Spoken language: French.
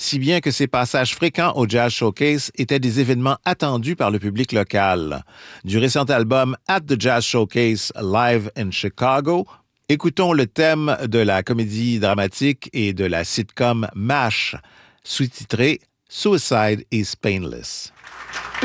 si bien que ces passages fréquents au Jazz Showcase étaient des événements attendus par le public local. Du récent album At the Jazz Showcase Live in Chicago, écoutons le thème de la comédie dramatique et de la sitcom MASH, sous-titré Suicide is Painless.